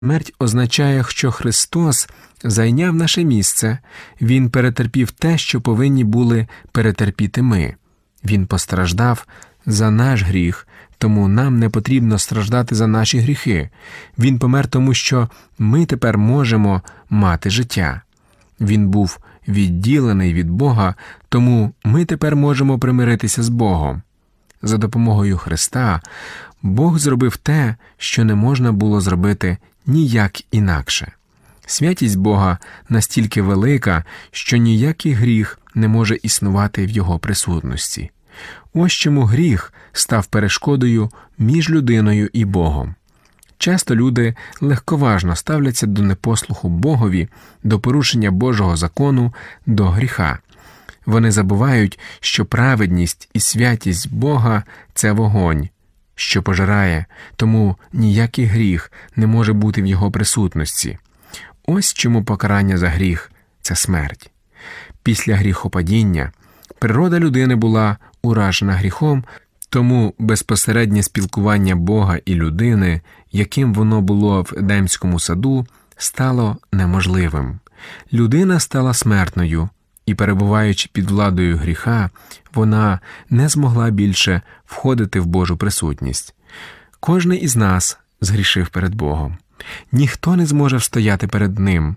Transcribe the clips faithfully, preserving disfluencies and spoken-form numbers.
Смерть означає, що Христос зайняв наше місце, Він перетерпів те, що повинні були перетерпіти ми. Він постраждав за наш гріх, тому нам не потрібно страждати за наші гріхи. Він помер тому, що ми тепер можемо мати життя. Він був відділений від Бога, тому ми тепер можемо примиритися з Богом. За допомогою Христа Бог зробив те, що не можна було зробити ніяк інакше. Святість Бога настільки велика, що ніякий гріх не може існувати в Його присутності. Ось чому гріх став перешкодою між людиною і Богом. Часто люди легковажно ставляться до непослуху Богові, до порушення Божого закону, до гріха. Вони забувають, що праведність і святість Бога – це вогонь, що пожирає, тому ніякий гріх не може бути в Його присутності. Ось чому покарання за гріх – це смерть. Після гріхопадіння природа людини була уражена гріхом, тому безпосереднє спілкування Бога і людини, яким воно було в Едемському саду, стало неможливим. Людина стала смертною, і, перебуваючи під владою гріха, вона не змогла більше входити в Божу присутність. Кожний із нас згрішив перед Богом. Ніхто не зможе встояти перед Ним.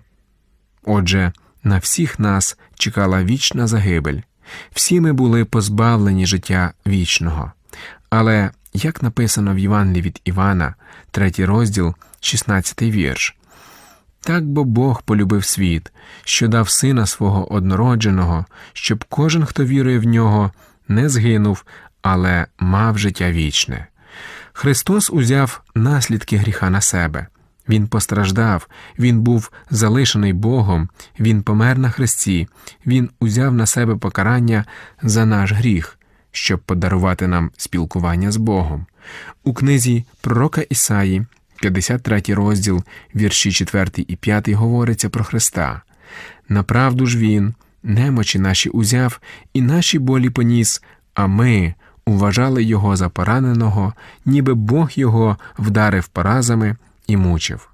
Отже, на всіх нас чекала вічна загибель. Всі ми були позбавлені життя вічного. Але, як написано в Євангелії від Івана, третій розділ, шістнадцятий вірш, «Так бо Бог полюбив світ, що дав Сина Свого однородженого, щоб кожен, хто вірує в Нього, не згинув, але мав життя вічне». Христос узяв наслідки гріха на себе. Він постраждав, Він був залишений Богом, Він помер на хресті, Він узяв на себе покарання за наш гріх, щоб подарувати нам спілкування з Богом. У книзі пророка Ісаї, п'ятдесят третій розділ, вірші четвертий і п'ятий говориться про Христа. «Направду ж Він немочі наші узяв і наші болі поніс, а ми уважали Його за пораненого, ніби Бог Його вдарив поразами і мучив.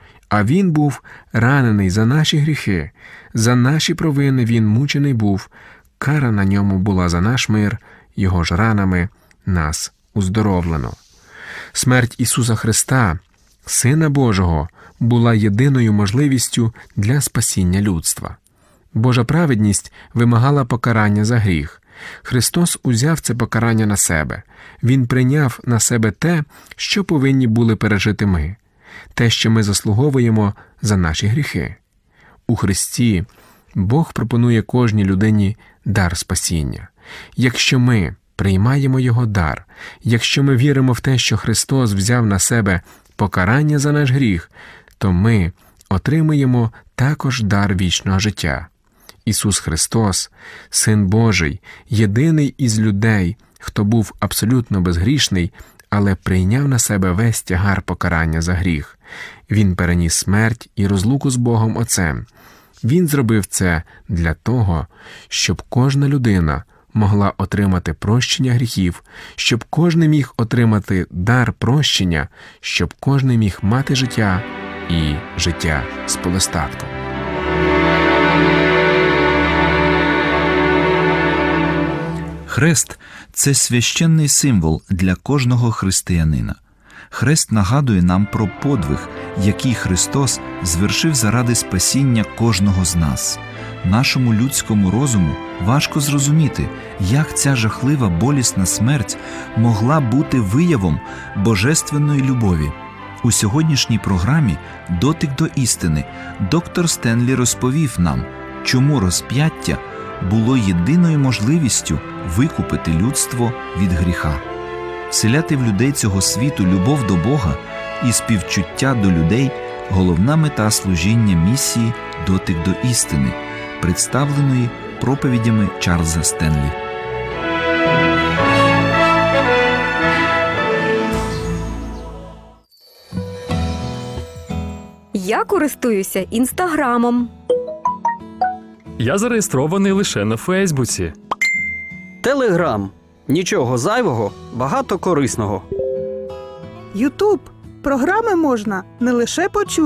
А Він був ранений за наші гріхи, за наші провини Він мучений був, кара на Ньому була за наш мир, Його ж ранами нас уздоровлено». Смерть Ісуса Христа, Сина Божого, була єдиною можливістю для спасіння людства. Божа праведність вимагала покарання за гріх. Христос узяв це покарання на себе. Він прийняв на себе те, що повинні були пережити ми, те, що ми заслуговуємо за наші гріхи. У Христі Бог пропонує кожній людині дар спасіння. Якщо ми приймаємо Його дар, якщо ми віримо в те, що Христос взяв на себе покарання за наш гріх, то ми отримуємо також дар вічного життя. Ісус Христос, Син Божий, єдиний із людей, хто був абсолютно безгрішний, але прийняв на себе весь тягар покарання за гріх. Він переніс смерть і розлуку з Богом Отцем. Він зробив це для того, щоб кожна людина могла отримати прощення гріхів, щоб кожен міг отримати дар прощення, щоб кожен міг мати життя і життя з полистатком. Хрест – це священний символ для кожного християнина. Хрест нагадує нам про подвиг, який Христос звершив заради спасіння кожного з нас. Нашому людському розуму важко зрозуміти, як ця жахлива болісна смерть могла бути виявом божественної любові. У сьогоднішній програмі «Дотик до істини» доктор Стенлі розповів нам, чому розп'яття було єдиною можливістю викупити людство від гріха. Вселяти в людей цього світу любов до Бога і співчуття до людей – головна мета служіння місії «Дотик до істини», представленої проповідями Чарльза Стенлі. Я користуюся Інстаграмом. Я зареєстрований лише на Фейсбуці. Телеграм. Нічого зайвого, багато корисного. Ютуб програми можна не лише почути,